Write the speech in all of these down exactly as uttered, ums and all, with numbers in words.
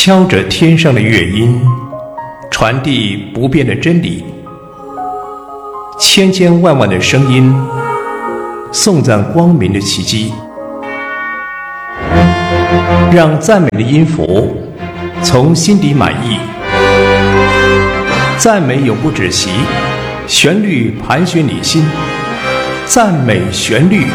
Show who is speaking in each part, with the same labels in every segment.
Speaker 1: 敲着天上的乐音，传递不变的真理。千千万万的声音，颂赞光明的奇迹。让赞美的音符从心底满溢，赞美永不止息，旋律盘旋你心，赞美旋律。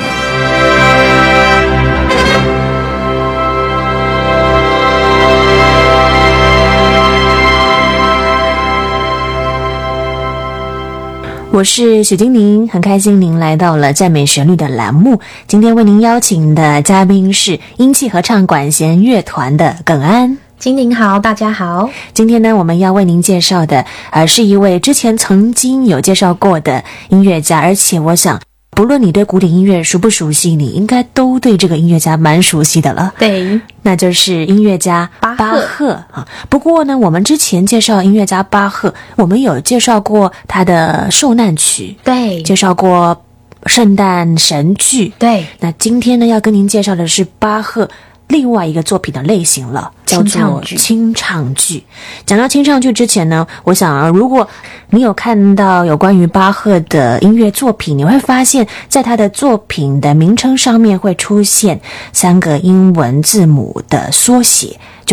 Speaker 2: 我是许金玲，很开心您来到了赞美旋律的栏目。今天为您邀请的嘉宾是英气合唱管弦乐团的耿安。
Speaker 3: 金玲好，大家好。
Speaker 2: 今天呢，我们要为您介绍的呃，是一位之前曾经有介绍过的音乐家，而且我想不论你对古典音乐熟不熟悉，你应该都对这个音乐家蛮熟悉的了。
Speaker 3: 对，
Speaker 2: 那就是音乐家巴赫。巴赫啊，不过呢，我们之前介绍音乐家巴赫，我们有介绍过他的受难曲，
Speaker 3: 对，
Speaker 2: 介绍过圣诞神剧，
Speaker 3: 对。
Speaker 2: 那今天呢，要跟您介绍的是巴赫另外一个作品的类型了，叫做清唱剧。讲到清唱剧之前呢，我想啊，如果你有看到有关于巴赫的音乐作品，你会发现在他的作品的名称上面会出现三个英文字母的缩写，就是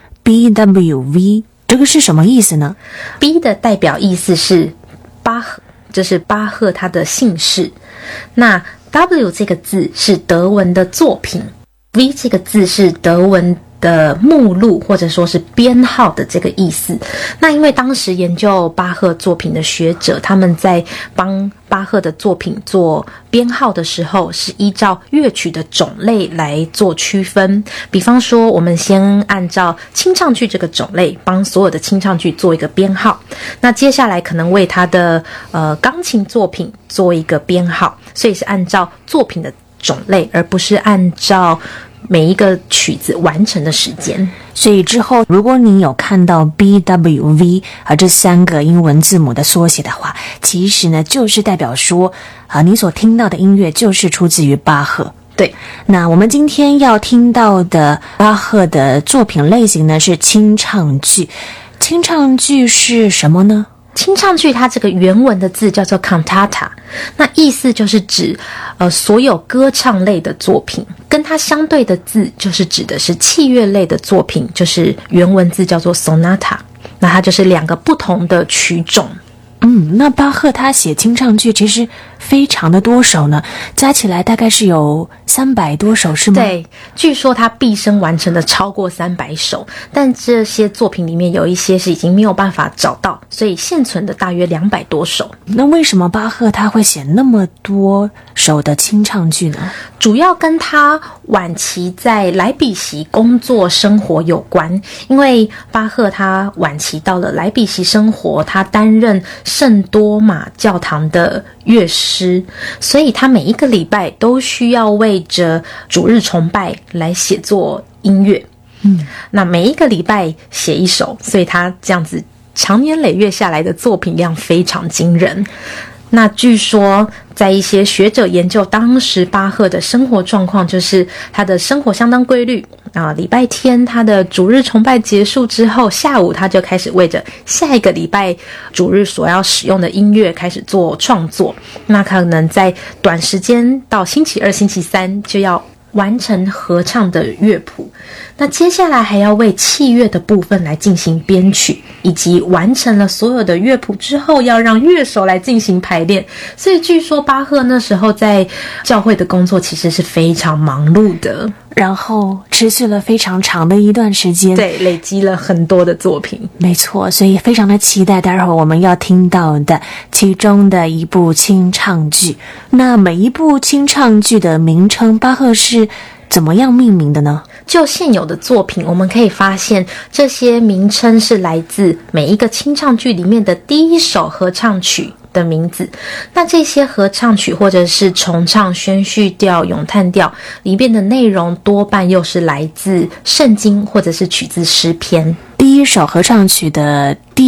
Speaker 2: B W V。 这个是什么意思呢？
Speaker 3: B 的代表意思是巴赫，这是巴赫他的姓氏。那 W 这个字是德文的作品， V 这个字是德文的目录或者说是编号的这个意思。那因为当时研究巴赫作品的学者，他们在帮巴赫的作品做编号的时候，是依照乐曲的种类来做区分。比方说，我们先按照清唱剧这个种类帮所有的清唱剧做一个编号，那接下来可能为他的呃钢琴作品做一个编号，所以是按照作品的种类，而不是按照每一个曲子完成的时间。
Speaker 2: 所以之后如果你有看到 B W V 啊这三个英文字母的缩写的话，其实呢就是代表说啊你所听到的音乐就是出自于巴赫。
Speaker 3: 对，
Speaker 2: 那我们今天要听到的巴赫的作品类型呢是清唱剧。清唱剧是什么呢？
Speaker 3: 清唱剧它这个原文的字叫做 cantata， 那意思就是指呃所有歌唱类的作品，跟它相对的字就是指的是器乐类的作品，就是原文字叫做 sonata， 那它就是两个不同的曲种。
Speaker 2: 嗯，那巴赫他写清唱剧其实非常的多首呢，加起来大概是有三百多首是吗？
Speaker 3: 对，据说他毕生完成的超过三百首，但这些作品里面有一些是已经没有办法找到，所以现存的大约两百多首。
Speaker 2: 那为什么巴赫他会写那么多首的清唱剧呢？
Speaker 3: 主要跟他晚期在莱比锡工作生活有关，因为巴赫他晚期到了莱比锡生活，他担任圣多玛教堂的乐师，所以他每一个礼拜都需要为着主日崇拜来写作音乐。嗯，那每一个礼拜写一首，所以他这样子长年累月下来的作品量非常惊人。那据说在一些学者研究当时巴赫的生活状况，就是他的生活相当规律啊，礼拜天他的主日崇拜结束之后，下午他就开始为着下一个礼拜主日所要使用的音乐开始做创作。那可能在短时间到星期二星期三就要完成合唱的乐谱，那接下来还要为器乐的部分来进行编曲，以及完成了所有的乐谱之后要让乐手来进行排练。所以据说巴赫那时候在教会的工作其实是非常忙碌的，
Speaker 2: 然后持续了非常长的一段时间，
Speaker 3: 对，累积了很多的作品。
Speaker 2: 没错，所以非常的期待待会儿我们要听到的其中的一部清唱剧。那每一部清唱剧的名称巴赫是怎么样命名的呢？
Speaker 3: 就现有的作品我们可以发现，这些名称是来自每一个清唱剧里面的第一首合唱曲的名字。那这些合唱曲或者是重唱、宣叙调、咏叹调里面的内容多半又是来自圣经或者是取自诗篇。
Speaker 2: 第一首合唱曲的第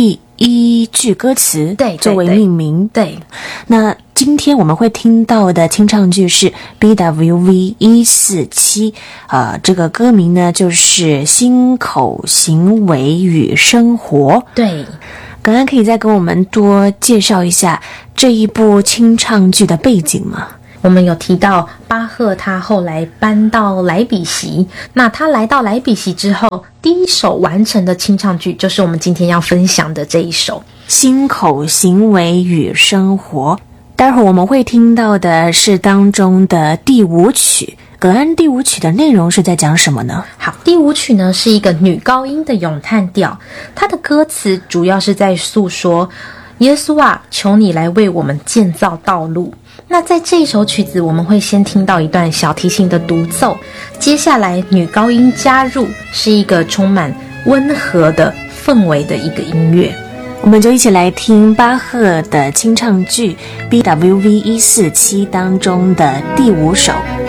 Speaker 2: 依据歌词
Speaker 3: 对
Speaker 2: 作为命名。
Speaker 3: 对，
Speaker 2: 那今天我们会听到的清唱剧是 B W V 一四七，呃，这个歌名呢就是心口行为与生活。
Speaker 3: 对，
Speaker 2: 葛安可以再跟我们多介绍一下这一部清唱剧的背景吗？
Speaker 3: 我们有提到巴赫他后来搬到莱比锡，那他来到莱比锡之后，第一首完成的清唱剧就是我们今天要分享的这一首
Speaker 2: 心口行为与生活。待会儿我们会听到的是当中的第五曲。葛安，第五曲的内容是在讲什么呢？
Speaker 3: 好，第五曲呢是一个女高音的咏叹调，它的歌词主要是在诉说耶稣啊，求你来为我们建造道路。那在这一首曲子，我们会先听到一段小提琴的独奏，接下来女高音加入，是一个充满温和的氛围的一个音乐。
Speaker 2: 我们就一起来听巴赫的清唱剧 B W V 一四七当中的第五首